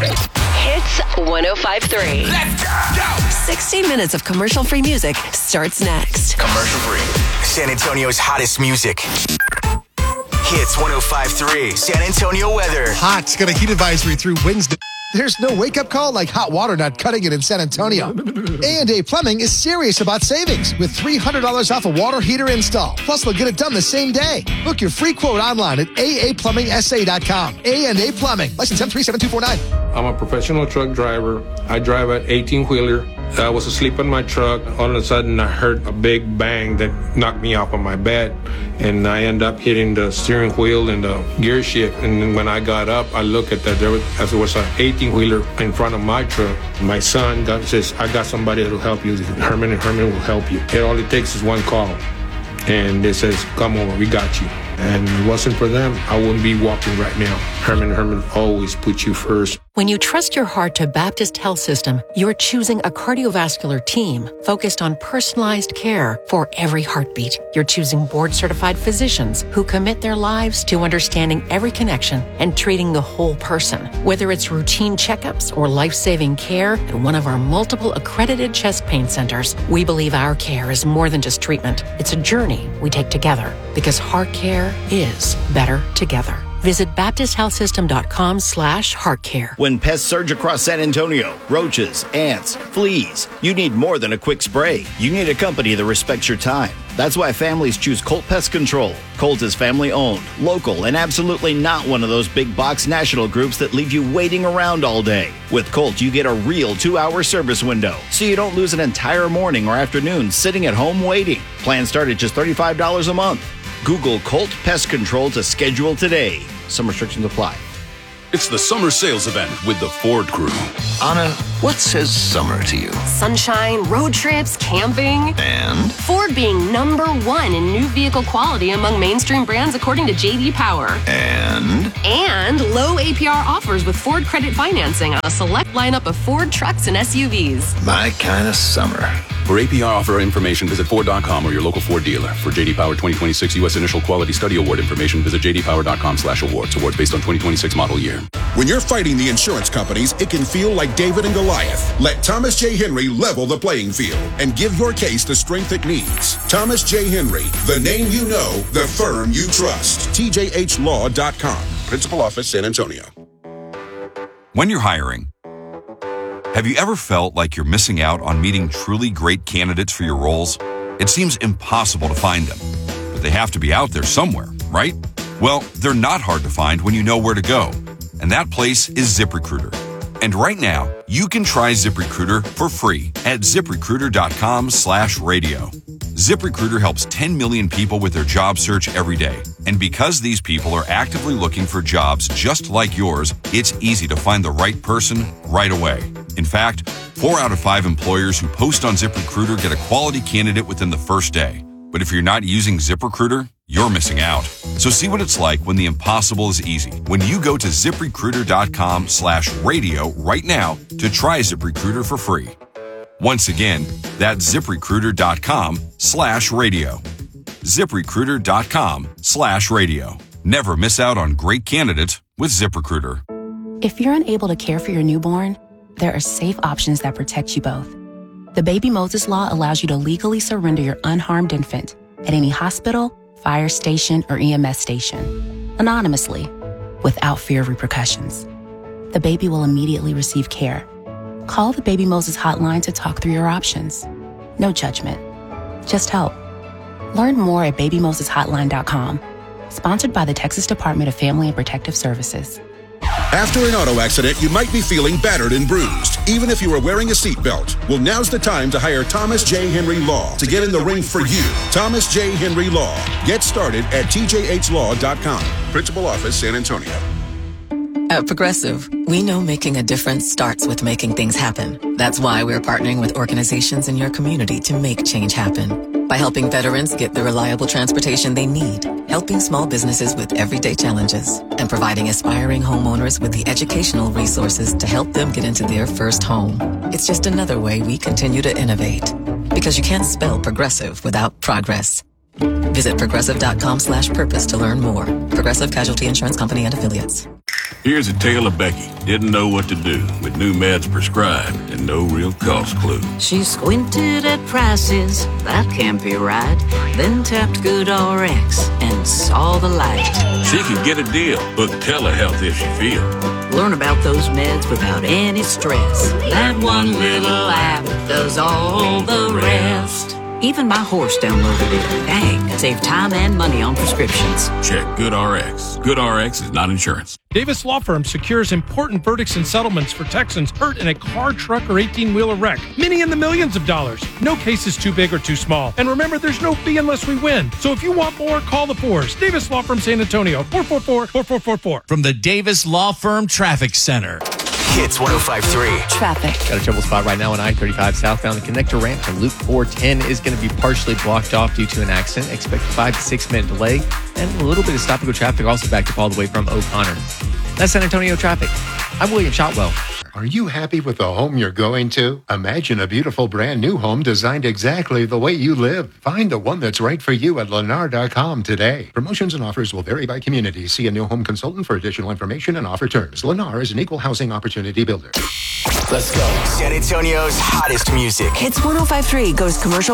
Hits 105.3. Let's go! 60 minutes of commercial-free music starts next. Commercial-free. San Antonio's hottest music. Hits 105.3. San Antonio weather. Hot's got a heat advisory through Wednesday. There's no wake-up call like hot water not cutting it in San Antonio. A&A Plumbing is serious about savings with $300 off a water heater install. Plus, they'll get it done the same day. Book your free quote online at aaplumbingsa.com. A&A Plumbing. License M37249. I'm a professional truck driver. I drive an 18-wheeler. I was asleep in my truck. All of a sudden, I heard a big bang that knocked me off of my bed. And I end up hitting the steering wheel and the gear shift. And then when I got up, I looked at that. There was an 18-wheeler in front of my truck. My son says, I got somebody that will help you. Herman will help you. And all it takes is one call. And they says, come over, we got you. And if it wasn't for them, I wouldn't be walking right now. Herman always puts you first. When you trust your heart to Baptist Health System, you're choosing a cardiovascular team focused on personalized care for every heartbeat. You're choosing board-certified physicians who commit their lives to understanding every connection and treating the whole person. Whether it's routine checkups or life-saving care at one of our multiple accredited chest pain centers, we believe our care is more than just treatment. It's a journey we take together because heart care is better together. Visit BaptistHealthSystem.com/heartcare. When pests surge across San Antonio, roaches, ants, fleas, you need more than a quick spray. You need a company that respects your time. That's why families choose Colt Pest Control. Colt is family-owned, local, and absolutely not one of those big box national groups that leave you waiting around all day. With Colt, you get a real 2-hour service window, so you don't lose an entire morning or afternoon sitting at home waiting. Plans start at just $35 a month. Google Colt Pest Control to schedule today. Some restrictions apply. It's the summer sales event with the Ford crew. Anna, what says summer to you? Sunshine, road trips, camping. And? Ford being #1 in new vehicle quality among mainstream brands according to J.D. Power. And? And low APR offers with Ford Credit Financing on a select lineup of Ford trucks and SUVs. My kind of summer. For APR offer information, visit Ford.com or your local Ford dealer. For J.D. Power 2026 U.S. Initial Quality Study Award information, visit jdpower.com/awards. Awards based on 2026 model year. When you're fighting the insurance companies, it can feel like David and Goliath. Let Thomas J. Henry level the playing field and give your case the strength it needs. Thomas J. Henry, the name you know, the firm you trust. TJHLaw.com. Principal Office, San Antonio. When you're hiring, have you ever felt like you're missing out on meeting truly great candidates for your roles? It seems impossible to find them, but they have to be out there somewhere, right? Well, they're not hard to find when you know where to go, and that place is ZipRecruiter. And right now, you can try ZipRecruiter for free at ZipRecruiter.com/radio. ZipRecruiter helps 10 million people with their job search every day. And because these people are actively looking for jobs just like yours, it's easy to find the right person right away. In fact, 4 out of 5 employers who post on ZipRecruiter get a quality candidate within the first day. But if you're not using ZipRecruiter, you're missing out. So see what it's like when the impossible is easy. When you go to ZipRecruiter.com/radio right now to try ZipRecruiter for free. Once again, that's ZipRecruiter.com/radio. ZipRecruiter.com/radio. Never miss out on great candidates with ZipRecruiter. If you're unable to care for your newborn, there are safe options that protect you both. The Baby Moses Law allows you to legally surrender your unharmed infant at any hospital, fire station, or EMS station, anonymously, without fear of repercussions. The baby will immediately receive care. Call the Baby Moses hotline to talk through your options. No judgment, just help. Learn more at babymoseshotline.com. Sponsored by the Texas Department of Family and Protective Services. After an auto accident, you might be feeling battered and bruised, even if you are wearing a seatbelt. Well, now's the time to hire Thomas J. Henry Law to get in the ring for you. Thomas J. Henry Law. Get started at tjhlaw.com. Principal Office, San Antonio. At Progressive, we know making a difference starts with making things happen. That's why we're partnering with organizations in your community to make change happen. By helping veterans get the reliable transportation they need, helping small businesses with everyday challenges, and providing aspiring homeowners with the educational resources to help them get into their first home. It's just another way we continue to innovate. Because you can't spell progressive without progress. Visit progressive.com/purpose to learn more. Progressive Casualty Insurance Company and Affiliates. Here's a tale of Becky. Didn't know what to do with new meds prescribed and no real cost clue. She squinted at prices, that can't be right. Then tapped GoodRx and saw the light. She could get a deal, book telehealth if she feels. Learn about those meds without any stress. That one little app does all the rest. Even my horse downloaded it. Dang, save time and money on prescriptions. Check GoodRx. GoodRx is not insurance. Davis Law Firm secures important verdicts and settlements for Texans hurt in a car, truck, or 18-wheeler wreck. Many in the millions of dollars. No case is too big or too small. And remember, there's no fee unless we win. So if you want more, call the Fours. Davis Law Firm San Antonio, 444-4444. From the Davis Law Firm Traffic Center. Hits 105.3. Traffic. Got a trouble spot right now on I-35 southbound. The connector ramp to Loop 410 is going to be partially blocked off due to an accident. Expect a 5 to 6 minute delay and a little bit of stop-and-go traffic also backed up all the way from O'Connor. That's San Antonio traffic. I'm William Shotwell. Are you happy with the home you're going to? Imagine a beautiful brand new home designed exactly the way you live. Find the one that's right for you at Lennar.com today. Promotions and offers will vary by community. See a new home consultant for additional information and offer terms. Lennar is an equal housing opportunity builder. Let's go. San Antonio's hottest music. Hits 105.3 goes commercial